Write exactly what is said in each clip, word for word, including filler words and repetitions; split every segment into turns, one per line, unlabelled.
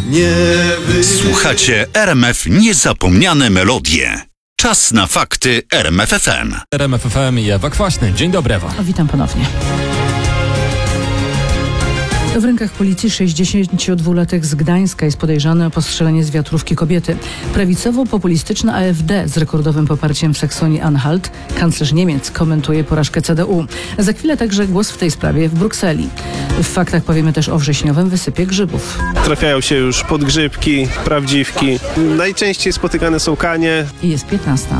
Nie wy...
Słuchacie R M F Niezapomniane Melodie. Czas na fakty R M F F M.
R M F F M i Ewa Kwaśny. Dzień dobry, Ewa.
Witam ponownie. W rękach policji sześćdziesięciodwulatek z Gdańska jest podejrzany o postrzelenie z wiatrówki kobiety. Prawicowo-populistyczna A F D z rekordowym poparciem w Saksonii-Anhalt, kanclerz Niemiec, komentuje porażkę C D U. Za chwilę także głos w tej sprawie w Brukseli. W faktach powiemy też o wrześniowym wysypie grzybów.
Trafiają się już podgrzybki, prawdziwki. Najczęściej spotykane są kanie.
I jest piętnasta.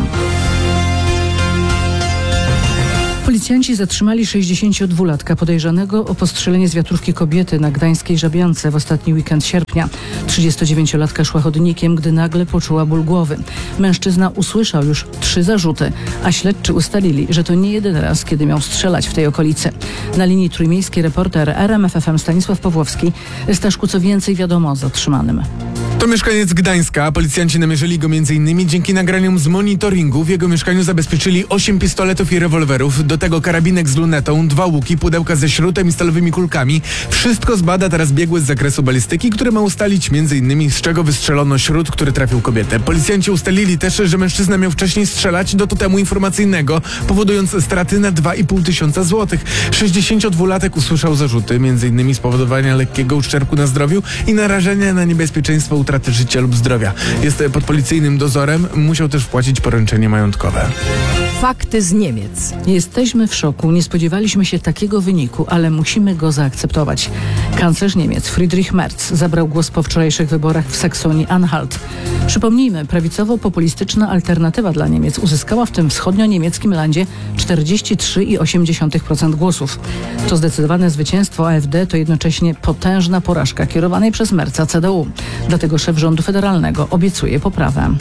Policjanci zatrzymali sześćdziesięciodwulatka podejrzanego o postrzelenie z wiatrówki kobiety na gdańskiej Żabiance w ostatni weekend sierpnia. trzydziestodziewięciolatka szła chodnikiem, gdy nagle poczuła ból głowy. Mężczyzna usłyszał już trzy zarzuty, a śledczy ustalili, że to nie jedyny raz, kiedy miał strzelać w tej okolicy. Na linii trójmiejskiej reporter R M F F M Stanisław Pawłowski. Staszku, co więcej wiadomo o zatrzymanym?
To mieszkaniec Gdańska. Policjanci namierzyli go między innymi dzięki nagraniom z monitoringu. W jego mieszkaniu zabezpieczyli osiem pistoletów i rewolwerów. Do tego karabinek z lunetą, dwa łuki, pudełka ze śrutem i stalowymi kulkami. Wszystko zbada teraz biegły z zakresu balistyki, który ma ustalić między innymi z czego wystrzelono śrut, który trafił kobietę. Policjanci ustalili też, że mężczyzna miał wcześniej strzelać do totemu informacyjnego, powodując straty na dwa i pół tysiąca złotych. sześćdziesięciodwulatek usłyszał zarzuty, między innymi spowodowania lekkiego uszczerbku na zdrowiu i narażenia na niebezpieczeństwo utraty życia lub zdrowia. Jest pod policyjnym dozorem, musiał też wpłacić poręczenie majątkowe.
Fakty z Niemiec.
Jesteśmy w szoku. Nie spodziewaliśmy się takiego wyniku, ale musimy go zaakceptować. Kanclerz Niemiec Friedrich Merz zabrał głos po wczorajszych wyborach w Saksonii-Anhalt. Przypomnijmy, prawicowo-populistyczna alternatywa dla Niemiec uzyskała w tym wschodnio-niemieckim landzie czterdzieści trzy i osiem dziesiątych procent głosów. To zdecydowane zwycięstwo A F D to jednocześnie potężna porażka kierowanej przez Merza C D U. Dlatego szef rządu federalnego obiecuje poprawę.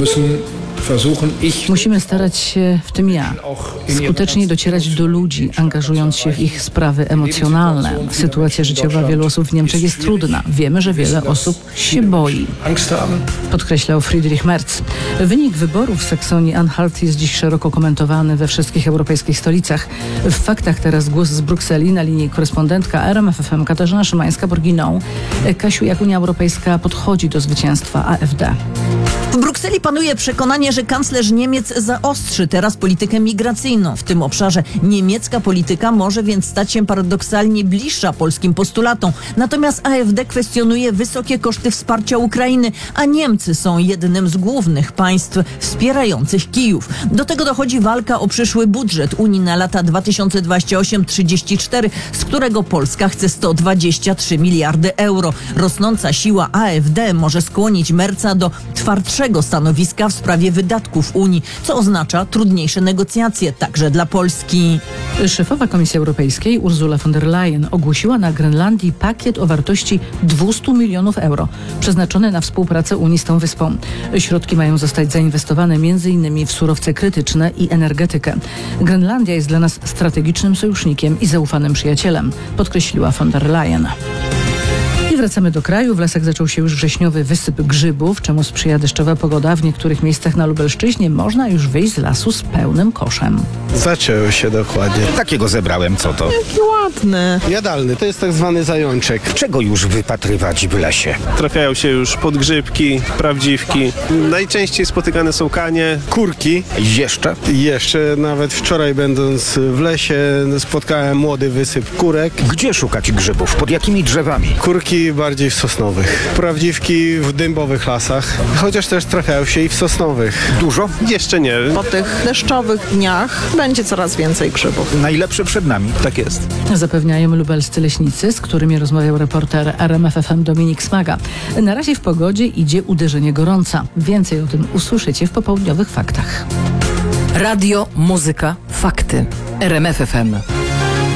Musimy starać się, w tym ja, skutecznie docierać do ludzi, angażując się w ich sprawy emocjonalne. Sytuacja życiowa wielu osób w Niemczech jest trudna. Wiemy, że wiele osób się boi, podkreślał Friedrich Merz. Wynik wyborów w Saksonii-Anhalt jest dziś szeroko komentowany we wszystkich europejskich stolicach. W faktach teraz głos z Brukseli. Na linii korespondentka R M F F M Katarzyna Szymańska-Borginą. Kasiu, jak Unia Europejska podchodzi do zwycięstwa A F D?
W Brukseli panuje przekonanie, że kanclerz Niemiec zaostrzy teraz politykę migracyjną. W tym obszarze niemiecka polityka może więc stać się paradoksalnie bliższa polskim postulatom. Natomiast A F D kwestionuje wysokie koszty wsparcia Ukrainy, a Niemcy są jednym z głównych państw wspierających Kijów. Do tego dochodzi walka o przyszły budżet Unii na lata dwa tysiące dwudziesty ósmy do trzydziestego czwartego, z którego Polska chce sto dwadzieścia trzy miliardy euro. Rosnąca siła A F D może skłonić Merza do twardszego stanowiska w sprawie wydatków Unii, co oznacza trudniejsze negocjacje także dla Polski.
Szefowa Komisji Europejskiej Ursula von der Leyen ogłosiła na Grenlandii pakiet o wartości dwieście milionów euro przeznaczony na współpracę Unii z tą wyspą. Środki mają zostać zainwestowane m.in. w surowce krytyczne i energetykę. Grenlandia jest dla nas strategicznym sojusznikiem i zaufanym przyjacielem, podkreśliła von der Leyen. I wracamy do kraju. W lasach zaczął się już wrześniowy wysyp grzybów, czemu sprzyja deszczowa pogoda. W niektórych miejscach na Lubelszczyźnie można już wyjść z lasu z pełnym koszem.
Zaczęło się dokładnie.
Takiego zebrałem, co to?
Jaki ładny.
Jadalny, to jest tak zwany zajączek.
Czego już wypatrywać w lesie?
Trafiają się już podgrzybki, prawdziwki. Najczęściej spotykane są kanie, kurki.
Jeszcze?
Jeszcze nawet wczoraj będąc w lesie spotkałem młody wysyp kurek.
Gdzie szukać grzybów? Pod jakimi drzewami?
Kurki bardziej w sosnowych. Prawdziwki w dębowych lasach, chociaż też trafiają się i w sosnowych.
Dużo?
Jeszcze nie.
Po tych deszczowych dniach będzie coraz więcej grzybów.
Najlepsze przed nami, tak jest.
Zapewniają lubelscy leśnicy, z którymi rozmawiał reporter R M F F M Dominik Smaga. Na razie w pogodzie idzie uderzenie gorąca. Więcej o tym usłyszycie w popołudniowych faktach.
Radio, muzyka, fakty. R M F F M.